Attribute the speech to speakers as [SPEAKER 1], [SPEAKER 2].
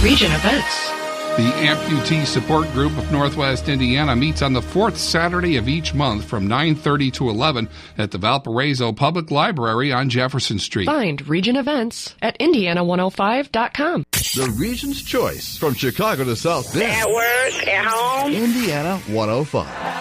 [SPEAKER 1] Region Events.
[SPEAKER 2] The Amputee Support Group of Northwest Indiana meets on the fourth Saturday of each month from 9:30 to 11 at the Valparaiso Public Library on Jefferson Street.
[SPEAKER 1] Find Region Events at Indiana105.com.
[SPEAKER 3] The Region's Choice from Chicago to South Bend.
[SPEAKER 4] At work, at home.
[SPEAKER 3] Indiana 105.